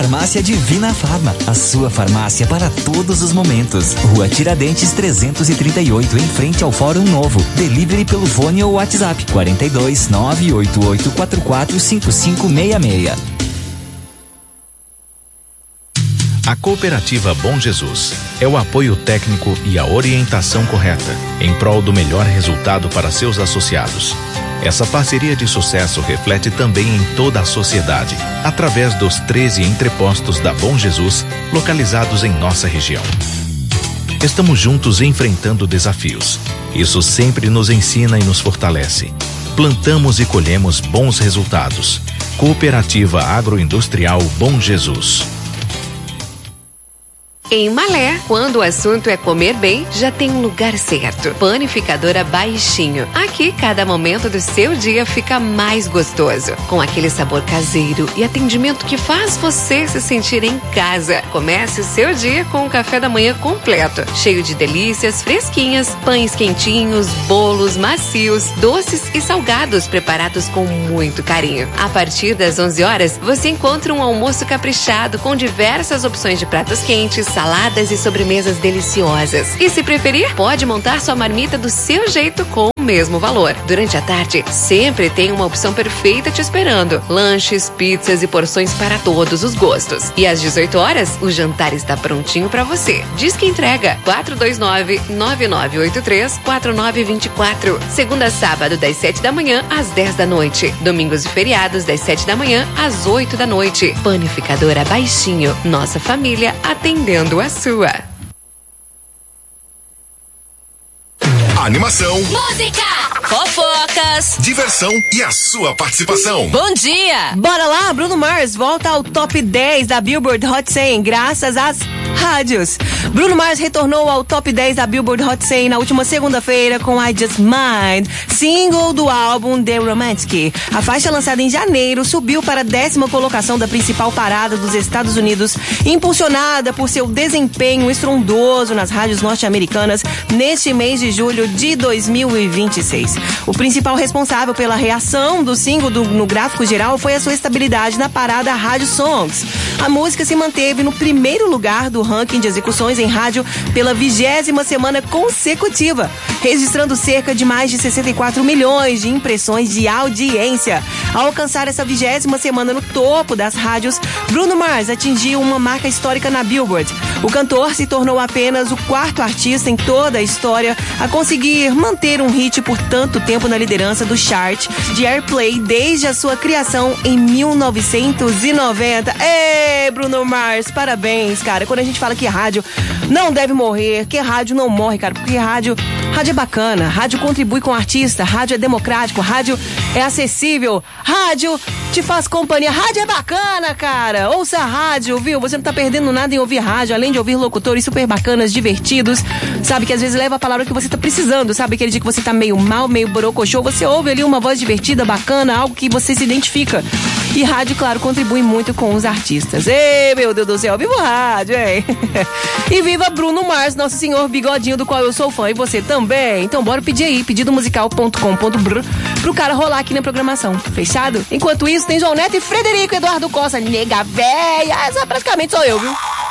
Farmácia Divina Farma, a sua farmácia para todos os momentos. Rua Tiradentes 338, em frente ao Fórum Novo. Delivery pelo fone ou WhatsApp 42 98844 5566. A Cooperativa Bom Jesus é o apoio técnico e a orientação correta em prol do melhor resultado para seus associados. Essa parceria de sucesso reflete também em toda a sociedade, através dos 13 entrepostos da Bom Jesus, localizados em nossa região. Estamos juntos enfrentando desafios. Isso sempre nos ensina e nos fortalece. Plantamos e colhemos bons resultados. Cooperativa Agroindustrial Bom Jesus. Em Malé, quando o assunto é comer bem, já tem um lugar certo. Panificadora Baixinho. Aqui, cada momento do seu dia fica mais gostoso. Com aquele sabor caseiro e atendimento que faz você se sentir em casa. Comece o seu dia com um café da manhã completo. Cheio de delícias fresquinhas, pães quentinhos, bolos macios, doces e salgados preparados com muito carinho. A partir das 11 horas, você encontra um almoço caprichado com diversas opções de pratos quentes, saladas e sobremesas deliciosas. E se preferir, pode montar sua marmita do seu jeito com o mesmo valor. Durante a tarde, sempre tem uma opção perfeita te esperando. Lanches, pizzas e porções para todos os gostos. E às 18 horas, o jantar está prontinho para você. Diz que entrega 429-9983-4924. Segunda a sábado, das 7 da manhã às 10 da noite. Domingos e feriados, das 7 da manhã às 8 da noite. Panificadora Baixinho. Nossa família atendendo a sua. Animação, música, fofocas, diversão e a sua participação. Bom dia! Bora lá, Bruno Mars volta ao top 10 da Billboard Hot 100 graças às rádios. Bruno Mars retornou ao top 10 da Billboard Hot 100 na última segunda-feira com I Just Mind, single do álbum The Romantic. A faixa lançada em janeiro subiu para a 10ª colocação da principal parada dos Estados Unidos, impulsionada por seu desempenho estrondoso nas rádios norte-americanas neste mês de julho de 2026. O principal responsável pela reação do single no gráfico geral foi a sua estabilidade na parada Rádio Songs. A música se manteve no primeiro lugar do ranking de execuções em rádio pela 20ª semana consecutiva, registrando cerca de mais de 64 milhões de impressões de audiência. Ao alcançar essa 20ª semana no topo das rádios, Bruno Mars atingiu uma marca histórica na Billboard. O cantor se tornou apenas o 4º artista em toda a história a conseguir manter um hit por tanto tempo na liderança do chart de airplay desde a sua criação em 1990. Ei, Bruno Mars, parabéns, cara. Quando a gente fala que rádio não deve morrer, que rádio não morre, cara, porque rádio é bacana, rádio contribui com o artista, rádio é democrático, rádio é acessível, rádio te faz companhia, rádio é bacana, cara. Ouça a rádio, viu? Você não tá perdendo nada em ouvir rádio, além de ouvir locutores super bacanas, divertidos, sabe, que às vezes leva a palavra que você tá precisando, sabe, aquele dia que você tá meio mal, meio borocochô, você ouve ali uma voz divertida, bacana, algo que você se identifica. E rádio, claro, contribui muito com os artistas. Ei, meu Deus do céu, viva o rádio, hein? E viva Bruno Mars, nosso senhor bigodinho, do qual eu sou fã, e você também. Então bora pedir aí, pedidomusical.com.br, pro cara rolar aqui na programação. Fechado? Enquanto isso, tem João Neto e Frederico Eduardo Costa, nega véia. Essa praticamente sou eu, viu?